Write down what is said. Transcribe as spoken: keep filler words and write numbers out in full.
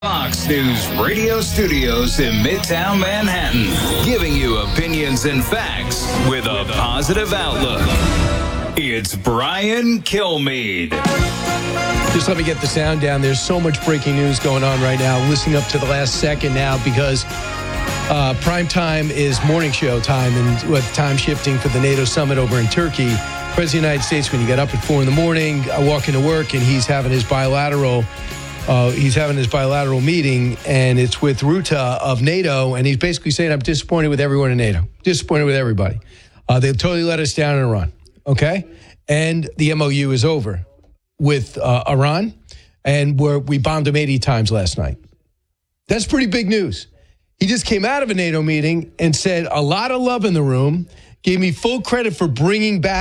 Fox News radio studios in Midtown Manhattan, giving you opinions and facts with a positive outlook. It's Brian Kilmeade. Just let me get the sound down. There's so much breaking news going on right now. I'm listening up to the last second now because uh, prime time is morning show time, and with time shifting for the NATO summit over in Turkey. President of the United States, when you get up at four in the morning, I walk into work, and he's having his bilateral Uh, he's having his bilateral meeting, and it's with Ruta of NATO, and he's basically saying, I'm disappointed with everyone in NATO, disappointed with everybody. Uh, they totally let us down in Iran, okay? And the M O U is over with uh, Iran, and we're, we bombed them eighty times last night. That's pretty big news. He just came out of a NATO meeting and said a lot of love in the room, gave me full credit for bringing back